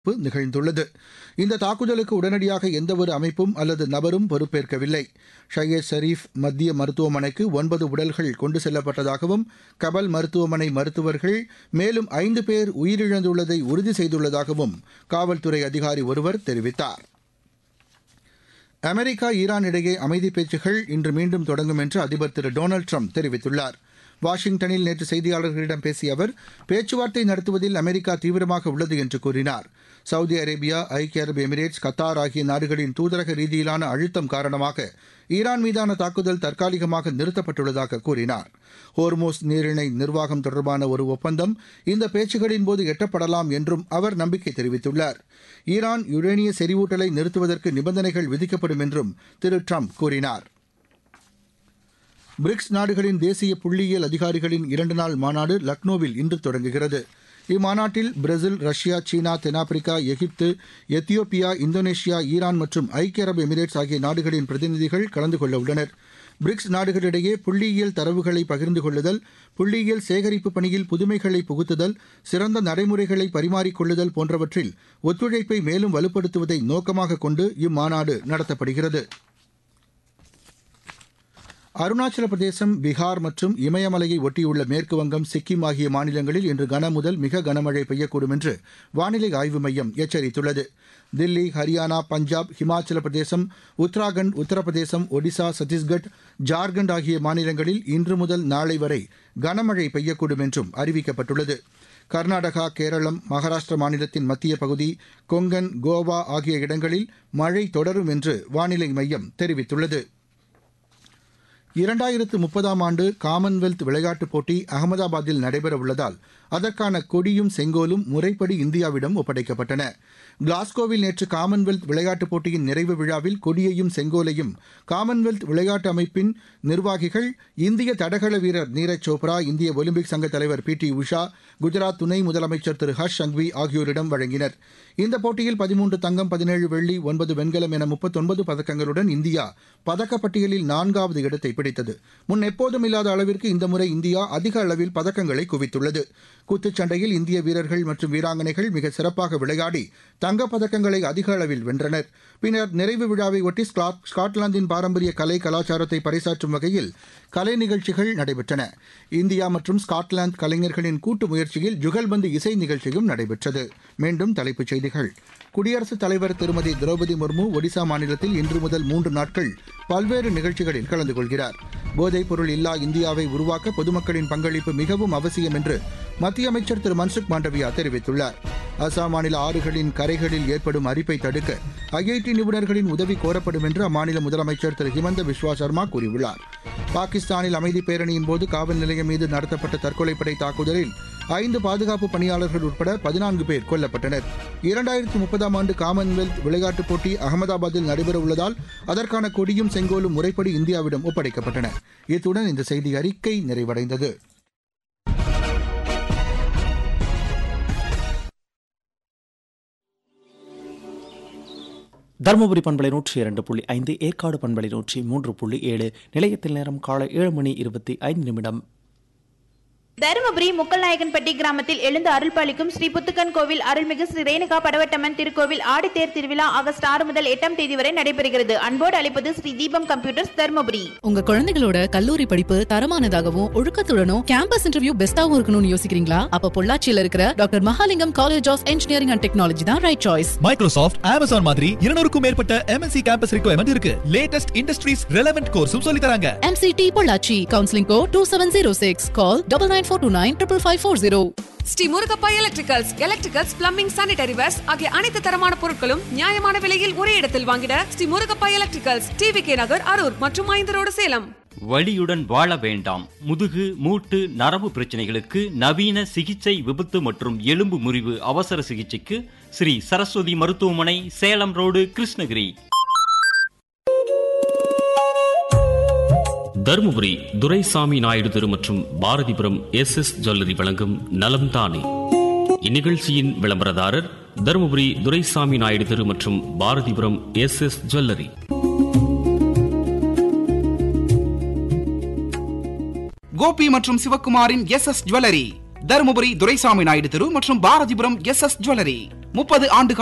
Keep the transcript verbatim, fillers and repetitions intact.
நிகழ்ந்துள்ளது. இந்த தாக்குதலுக்கு உடனடியாக எந்தவொரு அமைப்பும் அல்லது நபரும் பொறுப்பேற்கவில்லை. ஷையத் ஷரீப் மத்திய மருத்துவமனைக்கு ஒன்பது உடல்கள் கொண்டு செல்லப்பட்டதாகவும் கபல் மருத்துவமனை மருத்துவர்கள் மேலும் ஐந்து பேர் உயிரிழந்துள்ளதை உறுதி செய்துள்ளதாகவும் காவல்துறை அதிகாரி ஒருவர் தெரிவித்தார். அமெரிக்கா ஈரான் இடையே அமைதி பேச்சுகள் இன்று மீண்டும் தொடங்கும் என்று அதிபர் திரு டொனால்டு ட்ரம்ப் தெரிவித்துள்ளார். வாஷிங்டனில் நேற்று செய்தியாளர்களிடம் பேசிய அவர் பேச்சுவார்த்தை நடத்துவதில் அமெரிக்கா தீவிரமாக உள்ளது என்று கூறினார். சவுதி அரேபியா, ஐக்கிய அரபு எமிரேட்ஸ், கத்தார் ஆகிய நாடுகளின் தூதரக ரீதியிலான அழுத்தம் காரணமாக ஈரான் மீதான தாக்குதல் தற்காலிகமாக நிறுத்தப்பட்டுள்ளதாக கூறினார். ஹோர்மோஸ் நீரிணை நிர்வாகம் தொடர்பான ஒரு ஒப்பந்தம் இந்த பேச்சுகளின் போது எட்டப்படலாம் என்றும் அவர் நம்பிக்கை தெரிவித்துள்ளார். ஈரான் யுரேனிய செறிவூட்டலை நிறுத்துவதற்கு நிபந்தனைகள் விதிக்கப்படும் என்றும் திரு ட்ரம்ப் கூறினார். பிரிக்ஸ் நாடுகளின் தேசிய புள்ளியியல் அதிகாரிகளின் இரண்டு நாள் மாநாடு லக்னோவில் இன்று தொடங்குகிறது. இம்மாநாட்டில் பிரேசில், ரஷ்யா, சீனா, தென்னாப்பிரிக்கா, எகிப்து, எத்தியோப்பியா, இந்தோனேஷியா, ஈரான் மற்றும் ஐக்கிய அரபு எமிரேட்ஸ் ஆகிய நாடுகளின் பிரதிநிதிகள் கலந்து கொள்ள உள்ளனர். பிரிக்ஸ் நாடுகளிடையே புள்ளியியல் தரவுகளை பகிர்ந்து கொள்ளுதல், புள்ளியியல் சேகரிப்பு பணியில் புதுமைகளை புகுத்துதல், சிறந்த நடைமுறைகளை பரிமாறிக்கொள்ளுதல் போன்றவற்றில் ஒத்துழைப்பை மேலும் வலுப்படுத்துவதை நோக்கமாக கொண்டு இம்மாநாடு நடத்தப்படுகிறது. அருணாச்சல பிரதேசம், பீகார் மற்றும் இமயமலையை ஒட்டியுள்ள மேற்குவங்கம், சிக்கிம் ஆகிய மாநிலங்களில் இன்று கனமுதல் மிக கனமழை பெய்யக்கூடும் என்று வானிலை ஆய்வு மையம் எச்சரித்துள்ளது. தில்லி, ஹரியானா, பஞ்சாப், ஹிமாச்சல பிரதேசம், உத்தராகண்ட், உத்தரப்பிரதேசம், ஒடிசா, சத்தீஸ்கட், ஜார்க்கண்ட் ஆகிய மாநிலங்களில் இன்று முதல் நாளை வரை கனமழை பெய்யக்கூடும் என்றும் அறிவிக்கப்பட்டுள்ளது. கர்நாடகா, கேரளம், மகாராஷ்டிரா மாநிலத்தின் மத்திய பகுதி, கொங்கன், கோவா ஆகிய இடங்களில் மழை தொடரும் என்று வானிலை மையம் தெரிவித்துள்ளது. இரண்டாயிரத்து முப்பதாம் ஆண்டு காமன்வெல்த் விளையாட்டுப் போட்டி அகமதாபாத்தில் நடைபெறவுள்ளதால் அதற்கான கொடியும் செங்கோலும் முறைப்படி இந்தியாவிடம் ஒப்படைக்கப்பட்டன. கிளாஸ்கோவில் நேற்று காமன்வெல்த் விளையாட்டுப் போட்டியின் நிறைவு விழாவில் கொடியையும் செங்கோலையும் காமன்வெல்த் விளையாட்டு அமைப்பின் நிர்வாகிகள், இந்திய தடகள வீரர் நீரஜ் சோப்ரா, இந்திய ஒலிம்பிக் சங்க தலைவர் பி டி உஷா, குஜராத் துணை முதலமைச்சர் திரு ஹர்ஷ் சங்வி ஆகியோரிடம் வழங்கினர். இந்த போட்டியில் பதிமூன்று தங்கம், பதினேழு வெள்ளி, ஒன்பது வெண்கலம் என முப்பத்தொன்பது பதக்கங்களுடன் இந்தியா பதக்கப்பட்டியலில் நான்காவது இடத்தை பிடித்தது. முன் எப்போதும் இல்லாத அளவிற்கு இந்த முறை இந்தியா அதிக அளவில் பதக்கங்களை குவித்துள்ளது. குத்துச்சண்டையில் இந்திய வீரர்கள் மற்றும் வீராங்கனைகள் மிக சிறப்பாக விளையாடி தங்கப்பதக்கங்களை அதிக அளவில் வென்றனர். பின்னர் நிறைவு விழாவை ஒட்டி ஸ்காட்லாந்தின் பாரம்பரிய கலை கலாச்சாரத்தை பறைசாற்றும் வகையில் கலை நிகழ்ச்சிகள் நடைபெற்றன. இந்தியா மற்றும் ஸ்காட்லாந்து கலைஞர்களின் கூட்டு முயற்சியில் ஜுகல்பந்து இசை நிகழ்ச்சியும் நடைபெற்றது. மீண்டும் தலைப்புச் செய்திகள். குடியரசுத் தலைவர் திருமதி திரௌபதி முர்மு ஒடிசா மாநிலத்தில் இன்று முதல் மூன்று நாட்கள் பல்வேறு நிகழ்ச்சிகளில் கலந்து கொள்கிறார். போதைப் பொருள் இல்லா இந்தியாவை உருவாக்க பொதுமக்களின் பங்களிப்பு மிகவும் அவசியம் என்று மத்திய அமைச்சர் திரு மன்சுக் மாண்டவியா தெரிவித்துள்ளார். அசாம் மாநில ஆறுகளின் கரைகளில் ஏற்படும் அரிப்பை தடுக்க ஐஐடி நிபுணர்களின் உதவி கோரப்படும் என்று அம்மாநில முதலமைச்சர் திரு ஹிமந்த பிஸ்வா சர்மா கூறியுள்ளார். பாகிஸ்தானில் அமைதி பேரணியின் போது காவல் நிலையம் மீது நடத்தப்பட்ட தற்கொலைப்படை தாக்குதலில் ஐந்து பாதுகாப்பு பணியாளர்கள் உட்பட பதினான்கு பேர் கொல்லப்பட்டனர். இரண்டாயிரத்தி முப்பதாம் ஆண்டு காமன்வெல்த் விளையாட்டுப் போட்டி அகமதாபாத்தில் நடைபெறவுள்ளதால் அதற்கான கொடியும் செங்கோலும் முறைப்படி இந்தியாவிடம் ஒப்படைக்கப்பட்டன. இத்துடன் இந்த செய்தி அறிக்கை நிறைவடைந்தது. தருமபுரி பண்பலை நூற்றி இரண்டு புள்ளி ஐந்து, ஏற்காடு பண்பலை நூற்றி மூன்று புள்ளி ஏழு. நிலையத்தில் நேரம் காலை ஏழு மணி இருபத்தி ஐந்து நிமிடம். தருமபுரி முக்கல்நாயக்கன்பட்டி கிராமத்தில் எழுந்து அருள்பாலிக்கும் ஸ்ரீ புத்துக்கன் கோவில் அருள்மிகு ஸ்ரீ ரேணுகா படவட்டம்மன் திருக்கோவில் ஆடித்தேர் திருவிழா ஆகஸ்ட் ஆறு முதல் எட்டாம் தேதி வரை நடைபெறுகிறது. அன்போடு அழைப்பது ஸ்ரீ தீபம் கம்ப்யூட்டர்ஸ், தருமபுரி. உங்க குழந்தைகளோட கல்லூரி படிப்பு தரமானதாகவும் ஒழுக்கத்துடனும் கேம்பஸ் இன்டர்வியூ பெஸ்டாவும் இருக்கணும்னு யோசிக்கிறீங்களா? அப்ப பொள்ளாச்சியில இருக்கிற doctor Mahalingam college of engineering and technology தான் ரைட் சாய்ஸ். மைக்ரோசாஃப்ட், அமேசான் மாதிரி இருநூறுக்கும் மேற்பட்ட எம்என்சி கேம்பஸ் ரிக்வயர்மெண்ட் இருக்கு. லேட்டஸ்ட் இண்டஸ்ட்ரீஸ் ரெலவென்ட் கோர்ஸும் சொல்லி தராங்க. MCT Pollachi. Counselling code two seven zero six. Call double nine four two nine triple five four zero. Sri Murugappa electricals, electricals, plumbing, sanitary verse ஆகிய அனைத்து தரமான பொருட்களும் நியாயமான விலையில் ஒரே இடத்தில் வாங்கிட Sri Murugappa electricals, TV K நகர், அரூர் மற்றும் ஐந்து ரோடு, சேலம். வலியுடன் வாழ வேண்டாம். முதுகு, மூட்டு, நரம்பு பிரச்சனைகளுக்கு நவீன சிகிச்சை, விபத்து மற்றும் எலும்பு முறிவு அவசர சிகிச்சைக்கு ஸ்ரீ சரஸ்வதி மருத்துவமனை, சேலம் ரோடு, கிருஷ்ணகிரி. தருமபுரி துரைசாமி நாயுடு தெரு மற்றும் பாரதிபுரம் எஸ் எஸ் ஜுவல்லரி வழங்கும் நலம் தானே. இந்நிகழ்ச்சியின் விளம்பரதாரர் தருமபுரி துரைசாமி நாயுடு தெரு மற்றும் Bharathipuram S S jewellery. Gopi மற்றும் சிவக்குமாரின் S S jewellery, Dharmapuri Duraisamy Naidu தெரு மற்றும் பாரதிபுரம் எஸ் எஸ் ஜுவல்லரி. முப்பது ஆண்டு